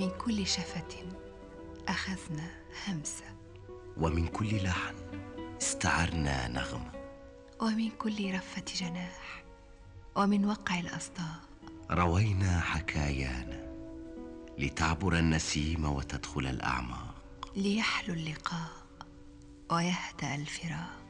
من كل شفة أخذنا همسة، ومن كل لحن استعرنا نغمة، ومن كل رفة جناح ومن وقع الأصداء روينا حكايانا لتعبر النسيم وتدخل الأعماق، ليحلو اللقاء ويهدأ الفراق.